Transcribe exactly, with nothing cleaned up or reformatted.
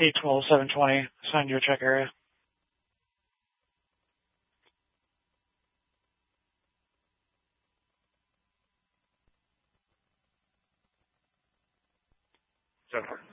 eight twelve seven twenty, assigned to your check area. So far.